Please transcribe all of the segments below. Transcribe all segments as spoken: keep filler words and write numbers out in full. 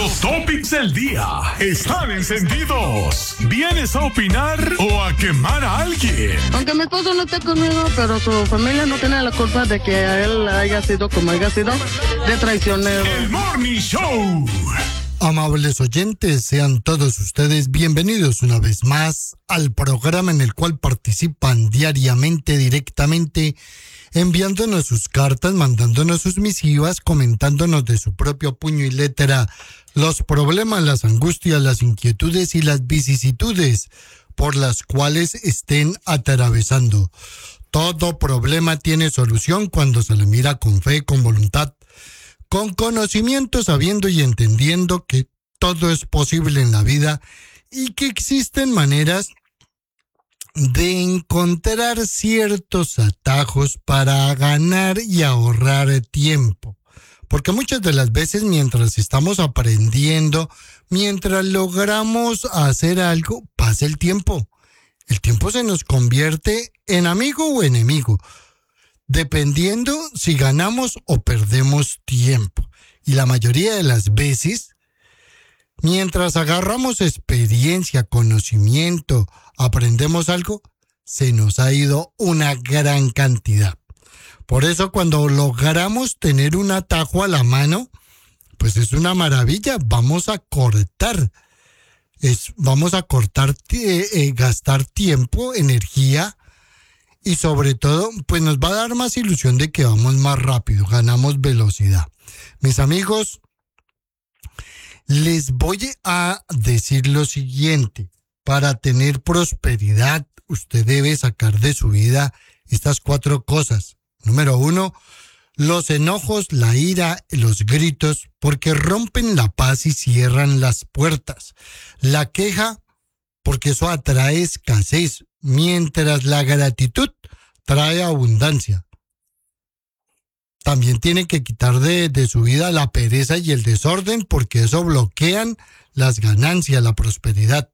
Los topics del día están encendidos. ¿Vienes a opinar o a quemar a alguien? Aunque mi esposo no esté conmigo, pero su familia no tiene la culpa de que a él haya sido como haya sido, de traicionero. El Morning Show. Amables oyentes, sean todos ustedes bienvenidos una vez más al programa en el cual participan diariamente, directamente, enviándonos sus cartas, mandándonos sus misivas, comentándonos de su propio puño y letra los problemas, las angustias, las inquietudes y las vicisitudes por las cuales estén atravesando. Todo problema tiene solución cuando se le mira con fe, con voluntad, con conocimiento, sabiendo y entendiendo que todo es posible en la vida y que existen maneras de encontrar ciertos atajos para ganar y ahorrar tiempo. Porque muchas de las veces mientras estamos aprendiendo, mientras logramos hacer algo, pasa el tiempo. El tiempo se nos convierte en amigo o enemigo, dependiendo si ganamos o perdemos tiempo. Y la mayoría de las veces, mientras agarramos experiencia, conocimiento, aprendemos algo, se nos ha ido una gran cantidad. Por eso cuando logramos tener un atajo a la mano, pues es una maravilla, vamos a cortar, es, vamos a cortar, eh, eh, gastar tiempo, energía, y sobre todo, pues nos va a dar más ilusión de que vamos más rápido, ganamos velocidad. Mis amigos, les voy a decir lo siguiente. Para tener prosperidad, usted debe sacar de su vida estas cuatro cosas. Número uno, los enojos, la ira, los gritos, porque rompen la paz y cierran las puertas. La queja, porque eso atrae escasez, mientras la gratitud trae abundancia. También tiene que quitar de, de su vida la pereza y el desorden, porque eso bloquean las ganancias, la prosperidad.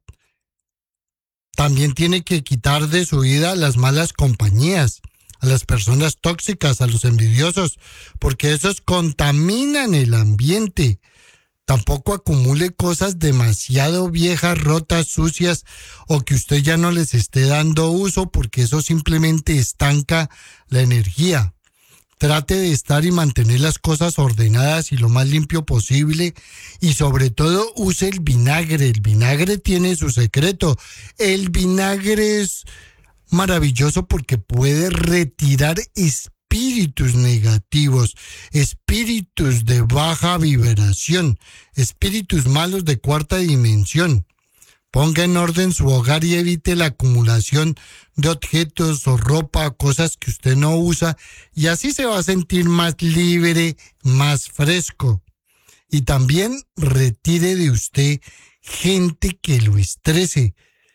También tiene que quitar de su vida las malas compañías, a las personas tóxicas, a los envidiosos, porque esos contaminan el ambiente. Tampoco acumule cosas demasiado viejas, rotas, sucias, o que usted ya no les esté dando uso, porque eso simplemente estanca la energía. Trate de estar y mantener las cosas ordenadas y lo más limpio posible, y sobre todo use el vinagre. El vinagre tiene su secreto. El vinagre es maravilloso porque puede retirar espíritus negativos, espíritus de baja vibración, espíritus malos de cuarta dimensión. Ponga en orden su hogar y evite la acumulación de objetos o ropa, cosas que usted no usa, y así se va a sentir más libre, más fresco. Y también retire de usted gente que lo estrese,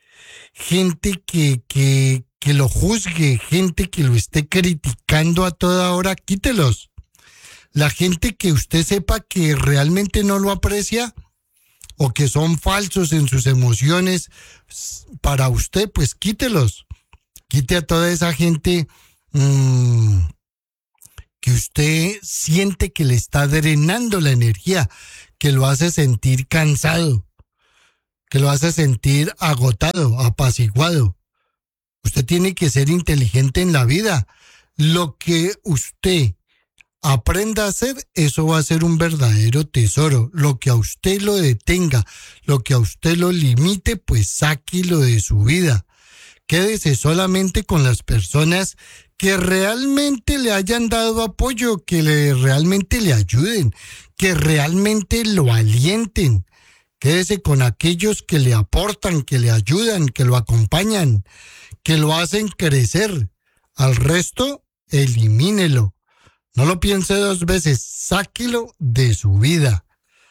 gente que, que, que lo juzgue, gente que lo esté criticando a toda hora, quítelos. La gente que usted sepa que realmente no lo aprecia o que son falsos en sus emociones para usted, pues quítelos. Quite a toda esa gente mmm, que usted siente que le está drenando la energía, que lo hace sentir cansado, que lo hace sentir agotado, apaciguado. Usted tiene que ser inteligente en la vida. Lo que usted aprenda a hacer, eso va a ser un verdadero tesoro. Lo que a usted lo detenga, lo que a usted lo limite, pues sáquelo de su vida. Quédese solamente con las personas que realmente le hayan dado apoyo, que le, realmente le ayuden, que realmente lo alienten. Quédese con aquellos que le aportan, que le ayudan, que lo acompañan, que lo hacen crecer. Al resto, elimínelo. No lo piense dos veces, sáquelo de su vida.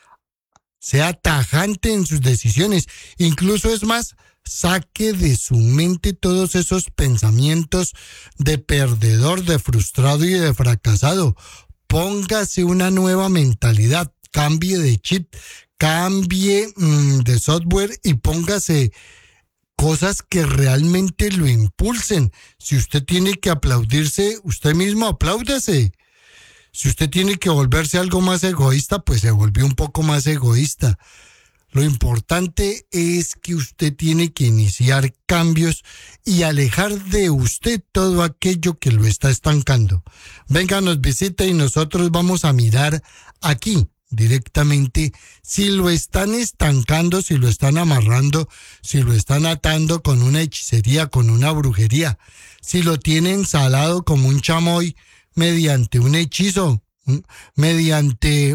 Sea tajante en sus decisiones. Incluso es más, saque de su mente todos esos pensamientos de perdedor, de frustrado y de fracasado. Póngase una nueva mentalidad, cambie de chip, cambie mmm, de software y póngase cosas que realmente lo impulsen. Si usted tiene que aplaudirse, usted mismo apláudase. Si usted tiene que volverse algo más egoísta, pues se volvió un poco más egoísta. Lo importante es que usted tiene que iniciar cambios y alejar de usted todo aquello que lo está estancando. Venga, nos visite y nosotros vamos a mirar aquí directamente si lo están estancando, si lo están amarrando, si lo están atando con una hechicería, con una brujería, si lo tienen salado como un chamoy mediante un hechizo, mediante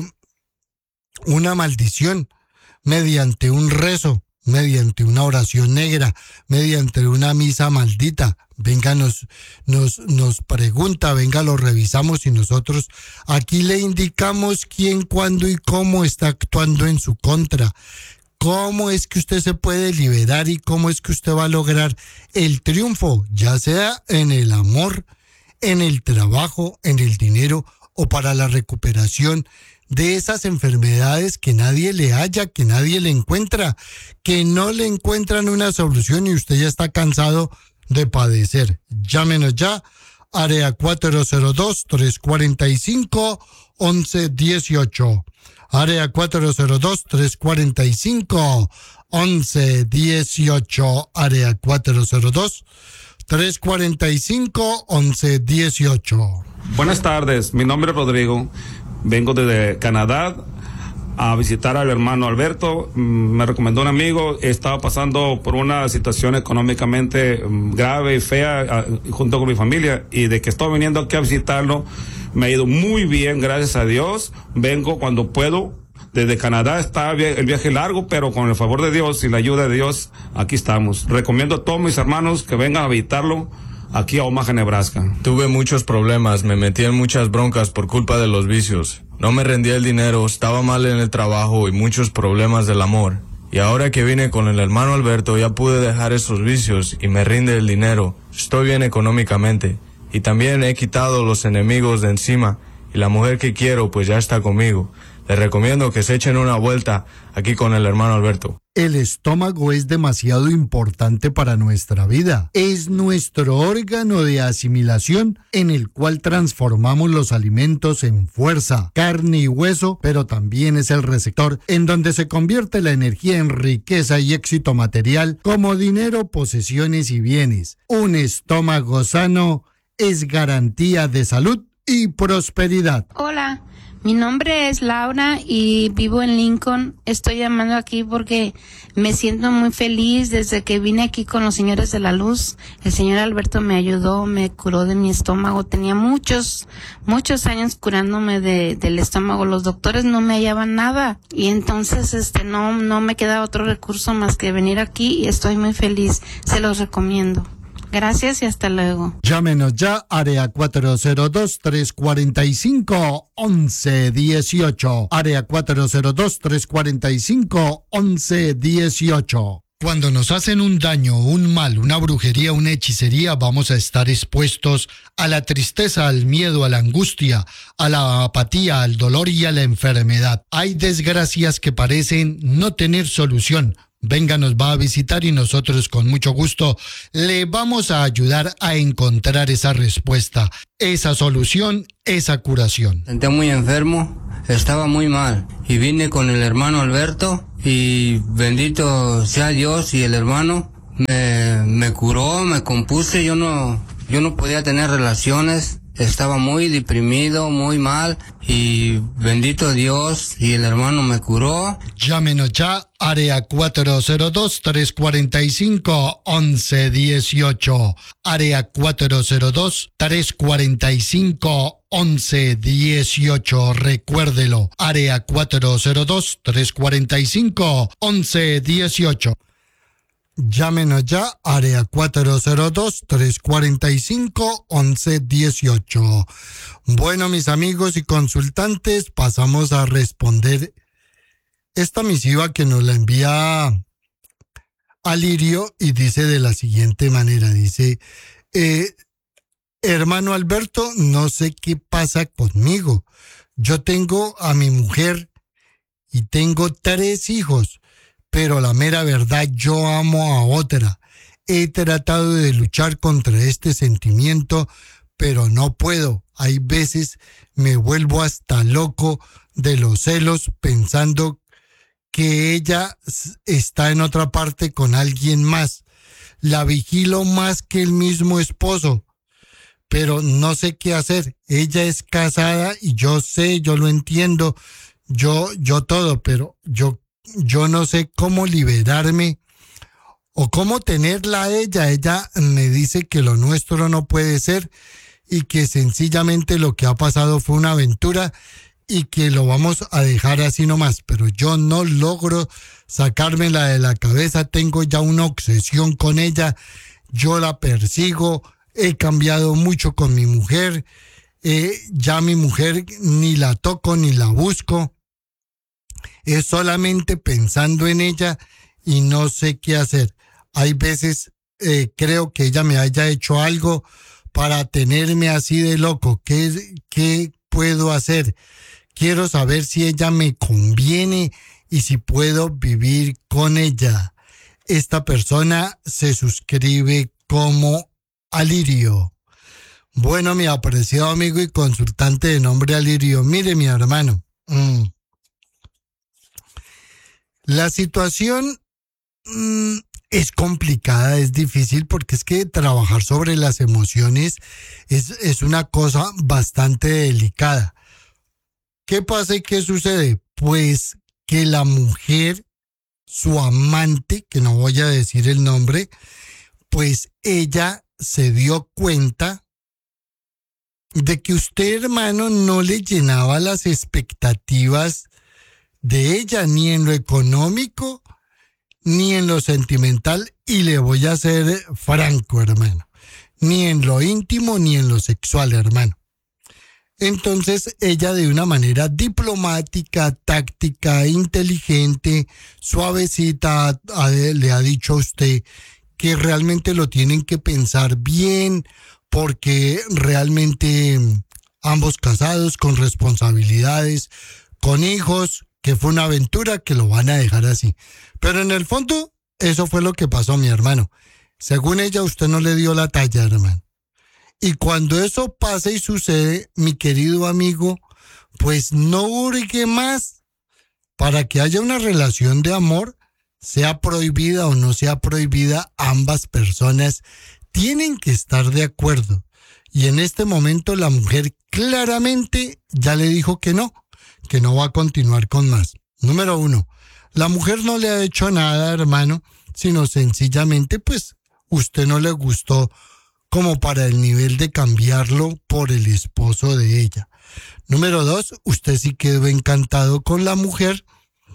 una maldición, mediante un rezo, mediante una oración negra, mediante una misa maldita. Venga, nos, nos, nos pregunta, venga, lo revisamos y nosotros aquí le indicamos quién, cuándo y cómo está actuando en su contra. Cómo es que usted se puede liberar y cómo es que usted va a lograr el triunfo, ya sea en el amor, en el trabajo, en el dinero o para la recuperación de esas enfermedades que nadie le halla, que nadie le encuentra, que no le encuentran una solución y usted ya está cansado de padecer. Llámenos ya, área cuatro cero dos, tres cuatro cinco, once dieciocho. Área cuatro cero dos, tres cuatro cinco, once dieciocho. Área cuatro cero dos, tres cuatro cinco, once dieciocho. Buenas tardes, mi nombre es Rodrigo. Vengo desde Canadá a visitar al hermano Alberto. Me recomendó un amigo, estaba pasando por una situación económicamente grave y fea junto con mi familia, y de que estoy viniendo aquí a visitarlo, me ha ido muy bien, gracias a Dios. Vengo cuando puedo. Desde Canadá está el viaje largo, pero con el favor de Dios y la ayuda de Dios, aquí estamos. Recomiendo a todos mis hermanos que vengan a visitarlo aquí a Omaha, Nebraska. Tuve muchos problemas, me metí en muchas broncas por culpa de los vicios. No me rendía el dinero, estaba mal en el trabajo y muchos problemas del amor. Y ahora que vine con el hermano Alberto ya pude dejar esos vicios y me rinde el dinero. Estoy bien económicamente. Y también he quitado los enemigos de encima y la mujer que quiero pues ya está conmigo. Les recomiendo que se echen una vuelta aquí con el hermano Alberto. El estómago es demasiado importante para nuestra vida. Es nuestro órgano de asimilación en el cual transformamos los alimentos en fuerza, carne y hueso, pero también es el receptor en donde se convierte la energía en riqueza y éxito material como dinero, posesiones y bienes. Un estómago sano es garantía de salud y prosperidad. Hola. Mi nombre es Laura y vivo en Lincoln. Estoy llamando aquí porque me siento muy feliz desde que vine aquí con los señores de la luz. El señor Alberto me ayudó, me curó de mi estómago. Tenía muchos, muchos años curándome de, del estómago. Los doctores no me hallaban nada y entonces este no, no me queda otro recurso más que venir aquí y estoy muy feliz. Se los recomiendo. Gracias y hasta luego. Llámenos ya, área cuatro cero dos, tres cuatro cinco, once dieciocho. Área cuatro cero dos, tres cuatro cinco, once dieciocho. Cuando nos hacen un daño, un mal, una brujería, una hechicería, vamos a estar expuestos a la tristeza, al miedo, a la angustia, a la apatía, al dolor y a la enfermedad. Hay desgracias que parecen no tener solución. Venga, nos va a visitar y nosotros con mucho gusto le vamos a ayudar a encontrar esa respuesta, esa solución, esa curación. Me sentía muy enfermo, estaba muy mal y vine con el hermano Alberto y bendito sea Dios y el hermano me, me curó, me compuse, yo no, yo no podía tener relaciones. Estaba muy deprimido, muy mal y bendito Dios y el hermano me curó. Llámenos ya, área cuatro cero dos, tres cuatro cinco, once dieciocho. Área cuatro cero dos, tres cuatro cinco, once dieciocho. Recuérdelo, área cuatro cero dos, tres cuatro cinco, once dieciocho. Llámenos ya, área cuatro cero dos, tres cuatro cinco, once dieciocho. Bueno, mis amigos y consultantes, pasamos a responder esta misiva que nos la envía Alirio y dice de la siguiente manera, dice, eh, hermano Alberto, no sé qué pasa conmigo. Yo tengo a mi mujer y tengo tres hijos. Pero la mera verdad, yo amo a otra. He tratado de luchar contra este sentimiento, pero no puedo. Hay veces me vuelvo hasta loco de los celos pensando que ella está en otra parte con alguien más. La vigilo más que el mismo esposo, pero no sé qué hacer. Ella es casada y yo sé, yo lo entiendo, yo, yo todo, pero yo, yo no sé cómo liberarme o cómo tenerla a ella. Ella me dice que lo nuestro no puede ser y que sencillamente lo que ha pasado fue una aventura y que lo vamos a dejar así nomás, pero yo no logro sacármela de la cabeza. Tengo ya una obsesión con ella, yo la persigo, he cambiado mucho con mi mujer, eh, ya mi mujer ni la toco ni la busco, es solamente pensando en ella y no sé qué hacer. Hay veces eh, creo que ella me haya hecho algo para tenerme así de loco. ¿Qué, qué puedo hacer? Quiero saber si ella me conviene y si puedo vivir con ella. Esta persona se suscribe como Alirio. Bueno, mi apreciado amigo y consultante de nombre Alirio, mire mi hermano, mmm, la situación mmm, es complicada, es difícil, porque es que trabajar sobre las emociones es, es una cosa bastante delicada. ¿Qué pasa y qué sucede? Pues que la mujer, su amante, que no voy a decir el nombre, pues ella se dio cuenta de que usted, hermano, no le llenaba las expectativas de ella, ni en lo económico, ni en lo sentimental, y le voy a ser franco, hermano, ni en lo íntimo, ni en lo sexual, hermano. Entonces ella, de una manera diplomática, táctica, inteligente, suavecita, a, le ha dicho a usted que realmente lo tienen que pensar bien, porque realmente ambos casados, con responsabilidades, con hijos, que fue una aventura, que lo van a dejar así. Pero en el fondo, eso fue lo que pasó, mi hermano. Según ella, usted no le dio la talla, hermano. Y cuando eso pasa y sucede, mi querido amigo, pues no hurgue más. Para que haya una relación de amor, sea prohibida o no sea prohibida, ambas personas tienen que estar de acuerdo. Y en este momento la mujer claramente ya le dijo que no, que no va a continuar con más. Número uno, la mujer no le ha hecho nada, hermano, sino sencillamente, pues, usted no le gustó como para el nivel de cambiarlo por el esposo de ella. Número dos, usted sí quedó encantado con la mujer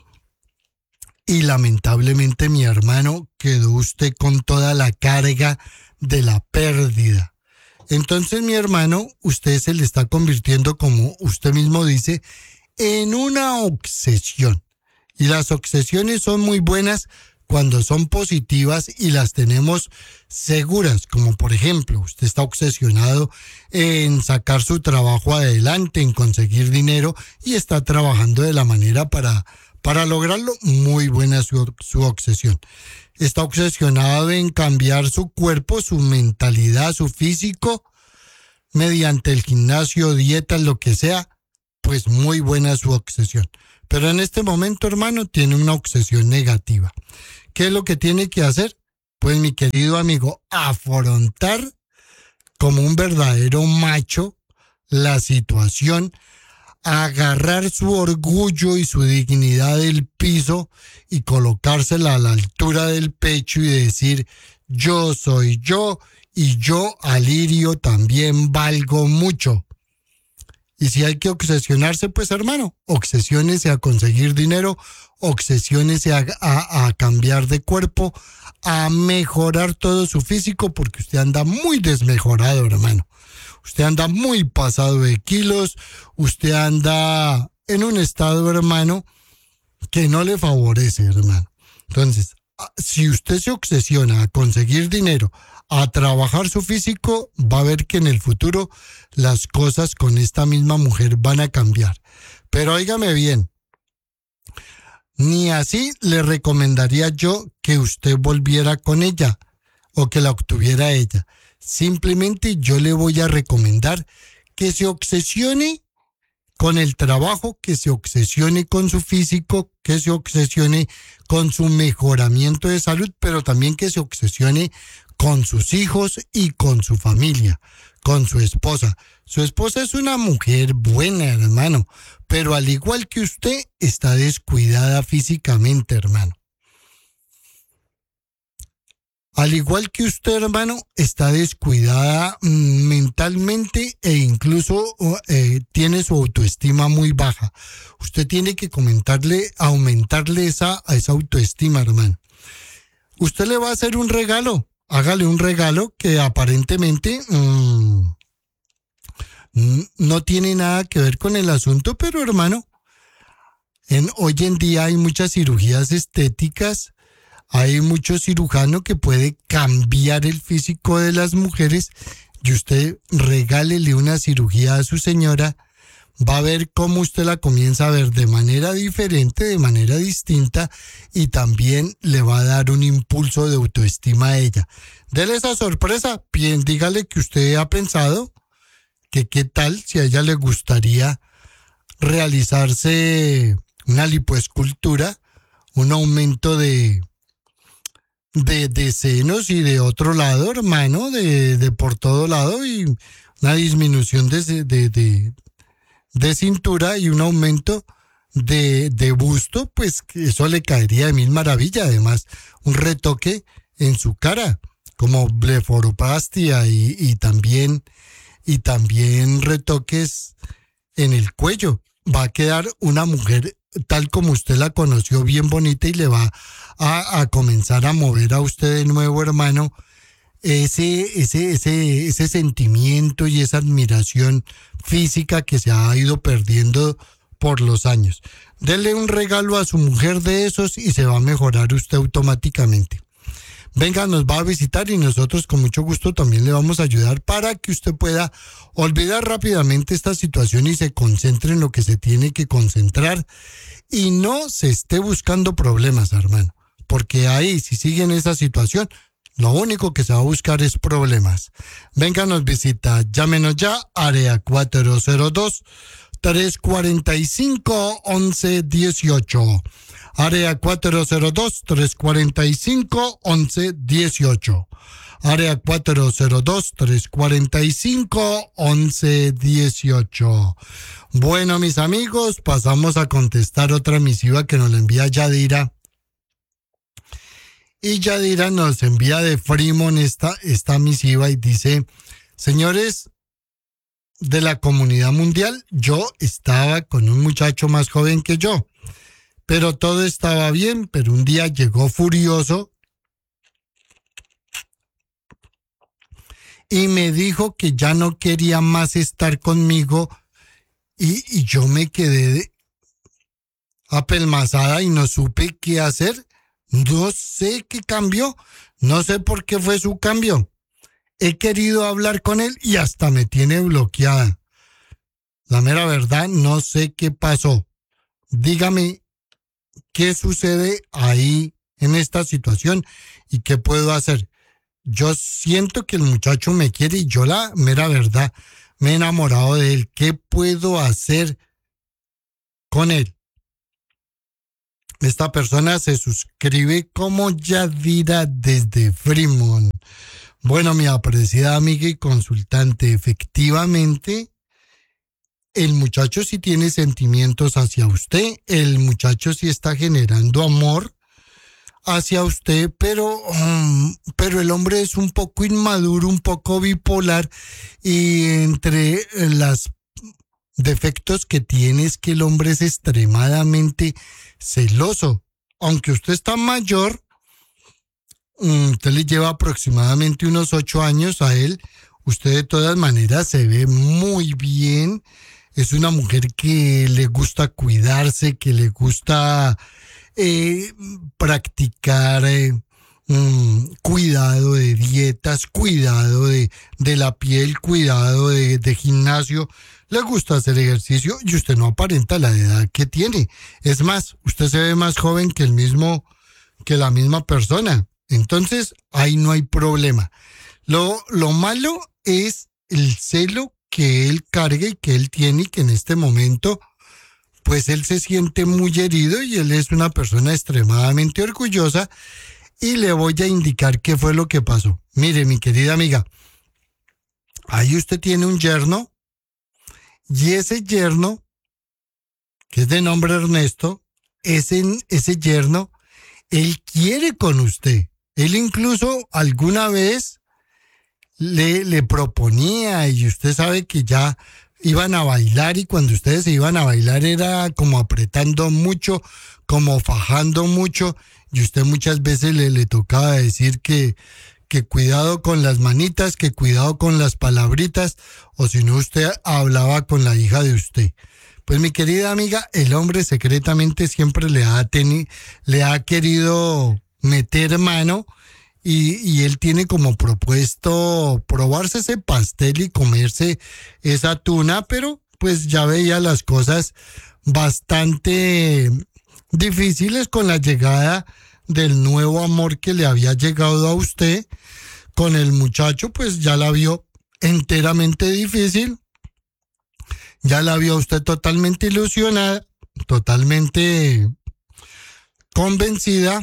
y lamentablemente, mi hermano, quedó usted con toda la carga de la pérdida. Entonces, mi hermano, usted se le está convirtiendo, como usted mismo dice, en una obsesión. Y las obsesiones son muy buenas cuando son positivas y las tenemos seguras, como por ejemplo, usted está obsesionado en sacar su trabajo adelante, en conseguir dinero, y está trabajando de la manera para, para lograrlo. Muy buena su, su obsesión. Está obsesionado en cambiar su cuerpo, su mentalidad, su físico, mediante el gimnasio, dieta, lo que sea. Pues muy buena su obsesión. Pero en este momento, hermano, tiene una obsesión negativa. ¿Qué es lo que tiene que hacer? Pues, mi querido amigo, afrontar como un verdadero macho la situación, agarrar su orgullo y su dignidad del piso y colocársela a la altura del pecho y decir: yo soy yo y yo, Alirio, también valgo mucho. Y si hay que obsesionarse, pues, hermano, obsesiónese a conseguir dinero, obsesiónese a, a, a cambiar de cuerpo, a mejorar todo su físico, porque usted anda muy desmejorado, hermano. Usted anda muy pasado de kilos, usted anda en un estado, hermano, que no le favorece, hermano. Entonces, si usted se obsesiona a conseguir dinero, a trabajar su físico, va a ver que en el futuro las cosas con esta misma mujer van a cambiar. Pero óigame bien, ni así le recomendaría yo que usted volviera con ella o que la obtuviera ella. Simplemente yo le voy a recomendar que se obsesione con el trabajo, que se obsesione con su físico, que se obsesione con su mejoramiento de salud, pero también que se obsesione con sus hijos y con su familia, con su esposa. Su esposa es una mujer buena, hermano, pero al igual que usted, está descuidada físicamente, hermano. Al igual que usted, hermano, está descuidada mm, mentalmente e incluso eh, tiene su autoestima muy baja. Usted tiene que comentarle, aumentarle esa, esa autoestima, hermano. Usted le va a hacer un regalo. Hágale un regalo que aparentemente mmm, no tiene nada que ver con el asunto, pero hermano, en, hoy en día hay muchas cirugías estéticas. Hay mucho cirujano que puede cambiar el físico de las mujeres y usted regálele una cirugía a su señora, va a ver cómo usted la comienza a ver de manera diferente, de manera distinta y también le va a dar un impulso de autoestima a ella. Dele esa sorpresa, bien, dígale que usted ha pensado que qué tal si a ella le gustaría realizarse una lipoescultura, un aumento de... De, de senos y de otro lado, hermano, de, de por todo lado y una disminución de, de, de, de cintura y un aumento de, de busto, pues eso le caería de mil maravillas. Además, un retoque en su cara, como blefaroplastia y, y también, y también retoques en el cuello. Va a quedar una mujer tal como usted la conoció, bien bonita, y le va a, a comenzar a mover a usted de nuevo, hermano, ese, ese, ese, ese sentimiento y esa admiración física que se ha ido perdiendo por los años. Dele un regalo a su mujer de esos y se va a mejorar usted automáticamente. Venga, nos va a visitar y nosotros con mucho gusto también le vamos a ayudar para que usted pueda olvidar rápidamente esta situación y se concentre en lo que se tiene que concentrar y no se esté buscando problemas, hermano, porque ahí si sigue en esa situación, lo único que se va a buscar es problemas. Venga, nos visita, llámenos ya, área cuatro cero dos, tres cuatro cinco, once dieciocho. Área cuatro cero dos, tres cuatro cinco, once dieciocho. Área cuatro cero dos, tres cuatro cinco, once dieciocho. Bueno, mis amigos, pasamos a contestar otra misiva que nos la envía Yadira. Y Yadira nos envía de Fremont esta, esta misiva y dice: señores de la comunidad mundial, yo estaba con un muchacho más joven que yo. Pero todo estaba bien, pero un día llegó furioso y me dijo que ya no quería más estar conmigo y, y yo me quedé apelmazada y no supe qué hacer. No sé qué cambió, no sé por qué fue su cambio. He querido hablar con él y hasta me tiene bloqueada. La mera verdad, no sé qué pasó. Dígame qué sucede ahí en esta situación y qué puedo hacer. Yo siento que el muchacho me quiere y yo la mera verdad me he enamorado de él. ¿Qué puedo hacer con él? Esta persona se suscribe como Yadira desde Fremont. Bueno, mi apreciada amiga y consultante, efectivamente, el muchacho sí tiene sentimientos hacia usted, el muchacho sí está generando amor hacia usted, pero, um, pero el hombre es un poco inmaduro, un poco bipolar, y entre los defectos que tiene es que el hombre es extremadamente celoso. Aunque usted está mayor, usted le lleva aproximadamente unos ocho años a él, usted de todas maneras se ve muy bien. Es una mujer que le gusta cuidarse, que le gusta eh, practicar eh, um, cuidado de dietas, cuidado de, de la piel, cuidado de, de gimnasio. Le gusta hacer ejercicio y usted no aparenta la edad que tiene. Es más, usted se ve más joven que el mismo, que la misma persona. Entonces, ahí no hay problema. Lo, lo malo es el celo que él carga y que él tiene y que en este momento pues él se siente muy herido y él es una persona extremadamente orgullosa y le voy a indicar qué fue lo que pasó. Mire, mi querida amiga, ahí usted tiene un yerno y ese yerno, que es de nombre Ernesto, ese, ese yerno, él quiere con usted. Él incluso alguna vez le, le proponía y usted sabe que ya iban a bailar y cuando ustedes se iban a bailar era como apretando mucho, como fajando mucho y usted muchas veces le, le tocaba decir que, que cuidado con las manitas, que cuidado con las palabritas o si no usted hablaba con la hija de usted. Pues mi querida amiga, el hombre secretamente siempre le ha, teni, le ha querido meter mano y, y él tiene como propuesto probarse ese pastel y comerse esa tuna, pero pues ya veía las cosas bastante difíciles con la llegada del nuevo amor que le había llegado a usted. Con el muchacho pues ya la vio enteramente difícil. Ya la vio usted totalmente ilusionada, totalmente convencida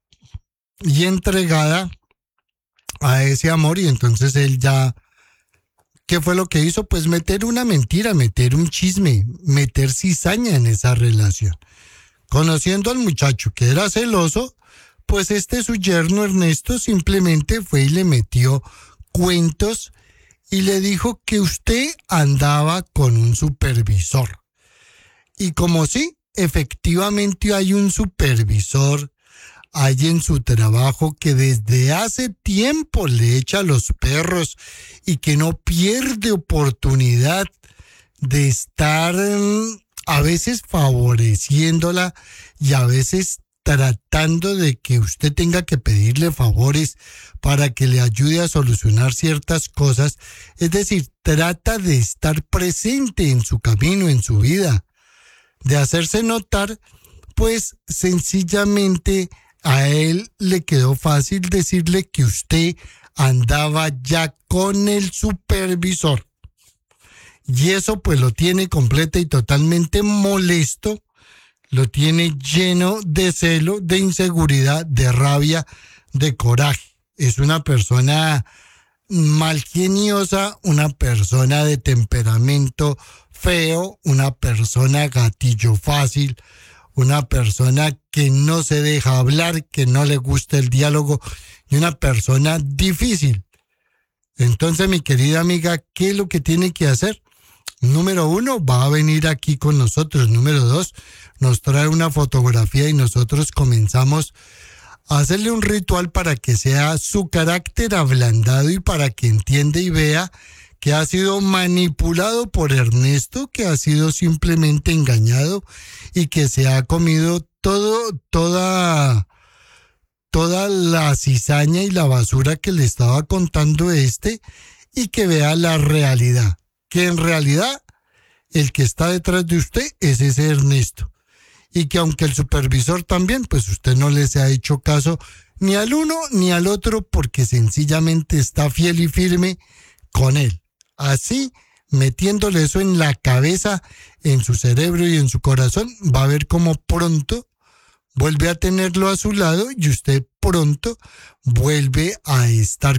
y entregada a ese amor y entonces él ya, ¿qué fue lo que hizo? Pues meter una mentira, meter un chisme, meter cizaña en esa relación. Conociendo al muchacho que era celoso, pues este su yerno Ernesto simplemente fue y le metió cuentos y le dijo que usted andaba con un supervisor. Y como sí, efectivamente hay un supervisor, hay en su trabajo que desde hace tiempo le echa los perros y que no pierde oportunidad de estar a veces favoreciéndola y a veces tratando de que usted tenga que pedirle favores para que le ayude a solucionar ciertas cosas. Es decir, trata de estar presente en su camino, en su vida, de hacerse notar, pues sencillamente a él le quedó fácil decirle que usted andaba ya con el supervisor. Y eso pues lo tiene completa y totalmente molesto, lo tiene lleno de celo, de inseguridad, de rabia, de coraje. Es una persona malgeniosa, una persona de temperamento feo, una persona gatillo fácil, una persona que no se deja hablar, que no le gusta el diálogo y una persona difícil. Entonces, mi querida amiga, ¿qué es lo que tiene que hacer? Número uno, va a venir aquí con nosotros. Número dos, nos trae una fotografía y nosotros comenzamos a hacerle un ritual para que sea su carácter ablandado y para que entienda y vea que ha sido manipulado por Ernesto, que ha sido simplemente engañado y que se ha comido todo, toda, toda la cizaña y la basura que le estaba contando este y que vea la realidad. Que en realidad el que está detrás de usted es ese Ernesto. Y que aunque el supervisor también, pues usted no les ha hecho caso ni al uno ni al otro porque sencillamente está fiel y firme con él. Así, metiéndole eso en la cabeza, en su cerebro y en su corazón, va a ver cómo pronto vuelve a tenerlo a su lado y usted pronto vuelve a estar